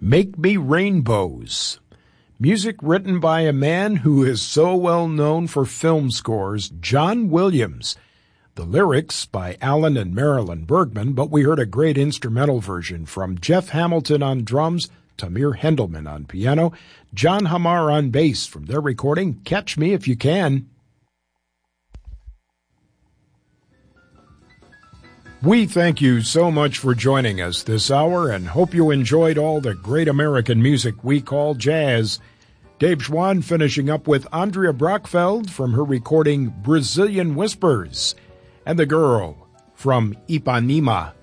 Make Me Rainbows. Music written by a man who is so well known for film scores, John Williams. The lyrics by Alan and Marilyn Bergman, but we heard a great instrumental version from Jeff Hamilton on drums, Tamir Hendelman on piano, John Hamar on bass from their recording, Catch Me If You Can. We thank you so much for joining us this hour and hope you enjoyed all the great American music we call jazz. Dave Schwann finishing up with Andrea Brockfeld from her recording Brazilian Whispers, and The Girl from Ipanema.